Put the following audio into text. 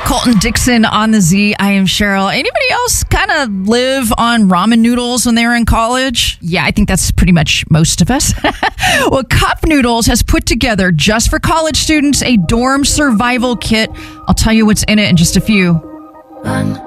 Colton Dixon on the Z. I am Cheryl. Anybody else kind of live on ramen noodles when they were in college? Yeah, I think that's pretty much most of us. Well, Cup Noodles has put together, just for college students, a dorm survival kit. I'll tell you what's in it in just a few.